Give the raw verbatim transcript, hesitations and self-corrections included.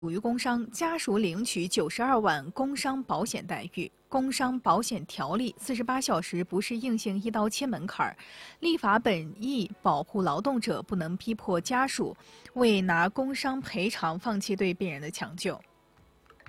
属于工伤，家属领取九十二万工伤保险待遇。工伤保险条例四十八小时不是硬性一刀切门槛儿，立法本意保护劳动者不能逼迫家属为拿工伤赔偿放弃对病人的抢救。